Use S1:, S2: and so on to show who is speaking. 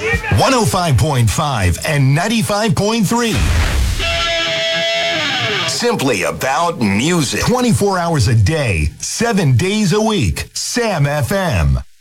S1: 105.5 and 95.3. Simply about music. 24 hours a day, 7 days a week. Sam FM.